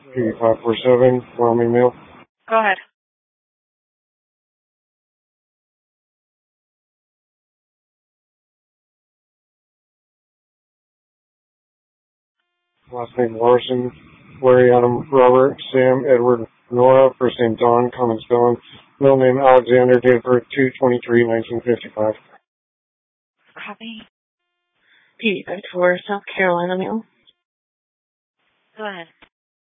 P547, Wyoming Mail. Go ahead. Last name Larson, Larry Adam Robert, Sam Edward Nora, first name Don Cummins Dillon, middle name Alexander, date of birth 2/23/1955. Copy. P54, South Carolina Mail. Go ahead.